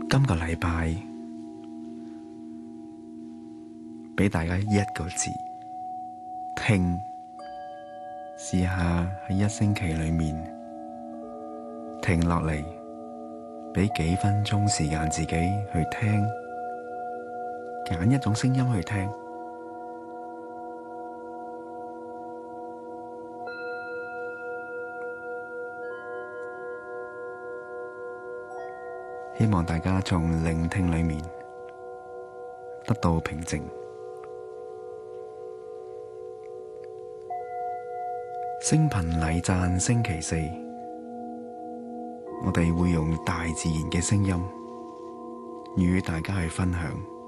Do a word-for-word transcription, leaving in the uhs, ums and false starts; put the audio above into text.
今個禮拜俾大家一個字，聽。試下喺一星期裏面停落嚟，俾幾分鐘時間自己去聽，揀一種聲音去聽。希望大家從聆聽裏面得到平靜。星頻禮讚星期四，我哋會用大自然嘅聲音與大家去分享。